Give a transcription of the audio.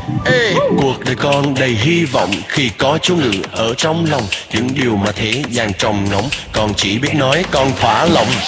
Ê, cuộc đời con đầy hy vọng khi có Chúa ngự ở trong lòng. Những điều mà thế gian trông ngóng, con chỉ biết nói con thỏa lòng.